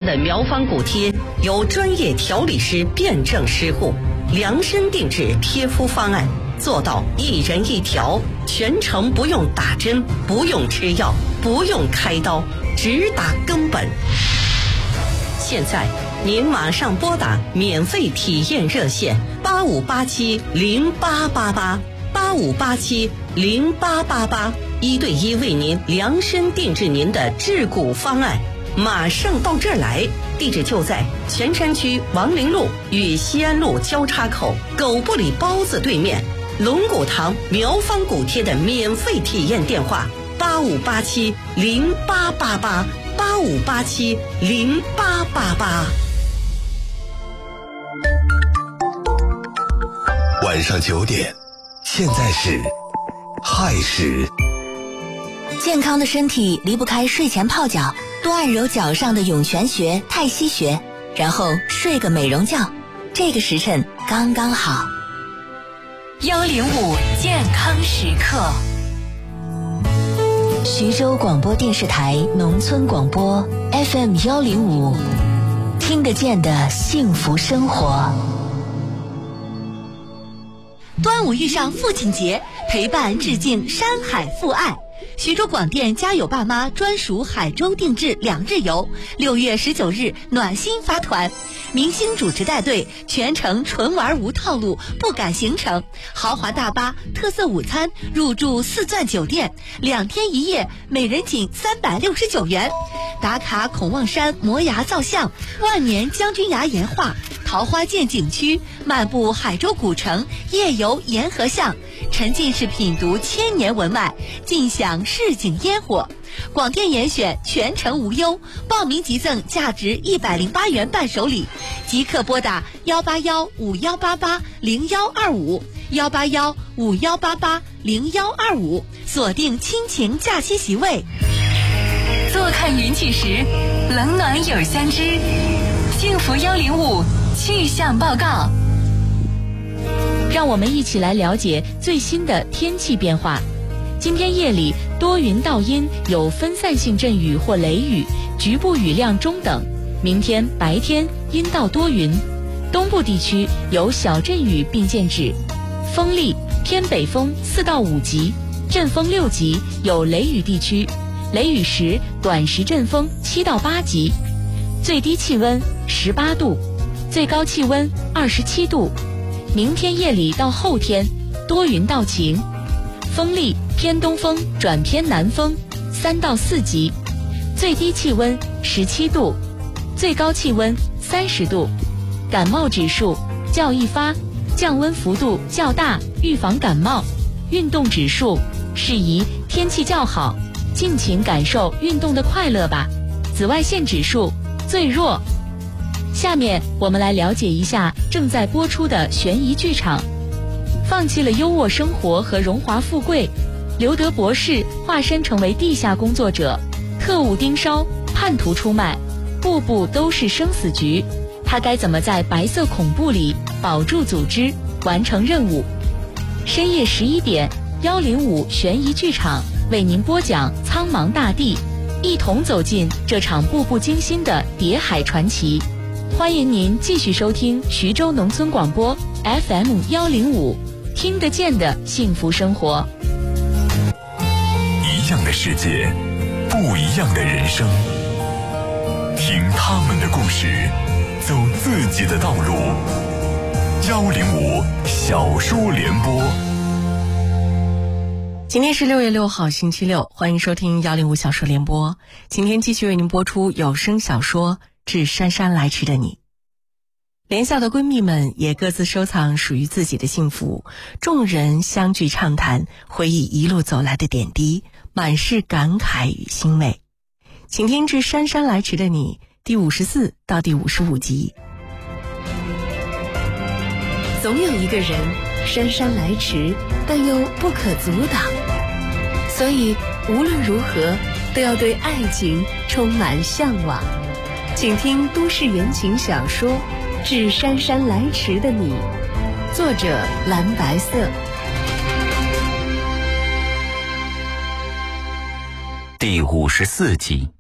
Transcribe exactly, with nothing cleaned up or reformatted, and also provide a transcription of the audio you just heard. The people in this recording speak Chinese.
的苗方骨贴由专业调理师辨证施护，量身定制贴敷方案，做到一人一条，全程不用打针，不用吃药，不用开刀，只打根本。现在您马上拨打免费体验热线八五八七零八八八八五八七零八八八，一对一为您量身定制您的治骨方案，马上到这儿来。地址就在泉山区王陵路与西安路交叉口狗不理包子对面，龙骨堂苗方骨贴的免费体验电话八五八七零八八八八五八七零八八八。 晚上九点，现在是亥时。 健康的身体离不开睡前泡脚，多按揉脚上的涌泉穴、太溪穴，然后睡个美容觉，这个时辰刚刚好。 幺零五健康时刻， 徐州广播电视台农村广播 F M 幺零五，听得见的幸福生活。 端午遇上父亲节，陪伴致敬山海父爱。徐州广电家有爸妈专属海州定制两日游，六月十九日暖心发团，明星主持带队，全程纯玩无套路，不赶行程，豪华大巴，特色午餐，入住四钻酒店，两天一夜，每人仅三百六十九元。打卡孔望山摩崖造像，万年将军崖岩画，桃花涧景区，漫步海州古城，夜游沿河巷，沉浸式品读千年文脉，尽享市井烟火。广电严选，全程无忧，报名即赠价值一百零八元伴手礼，即刻拨打幺八幺五幺八八零幺二五幺八幺五幺八八零幺二五，锁定亲情假期席位。 坐看云起时，冷暖有相知。幸福幺零五气象报告， 让我们一起来了解最新的天气变化。今天夜里多云到阴，有分散性阵雨或雷雨，局部雨量中等。明天白天阴到多云，东部地区有小阵雨并见指，风力偏北风四到五级，阵风六级，有雷雨地区，雷雨时短时阵风七到八级，最低气温十八度，最高气温二十七度。明天夜里到后天多云到晴，风力偏东风转偏南风三到四级，最低气温十七度，最高气温三十度。感冒指数较易发，降温幅度较大，预防感冒。运动指数适宜，天气较好，尽情感受运动的快乐吧。紫外线指数最弱。下面我们来了解一下正在播出的悬疑剧场。放弃了优渥生活和荣华富贵，刘德博士化身成为地下工作者，特务盯梢，叛徒出卖，步步都是生死局。他该怎么在白色恐怖里保住组织，完成任务？深夜十一点，幺零五悬疑剧场为您播讲《苍茫大地》，一同走进这场步步惊心的谍海传奇。欢迎您继续收听徐州农村广播 F M 幺零五，听得见的幸福生活。 一样的世界，不一样的人生，听他们的故事，走自己的道路。幺零五小说联播。 今天是六月六号星期六，欢迎收听幺零五小说联播。今天继续为您播出有声小说《致姗姗来迟的你》。联校的闺蜜们也各自收藏属于自己的幸福，众人相聚畅谈，回忆一路走来的点滴，满是感慨与欣慰。请听《致姗姗来迟的你》第五十四到第五十五集。 总有一个人姗姗来迟，但又不可阻挡，所以无论如何都要对爱情充满向往。请听都市言情小说《致姗姗来迟的你》，作者蓝白色。 第五十四集。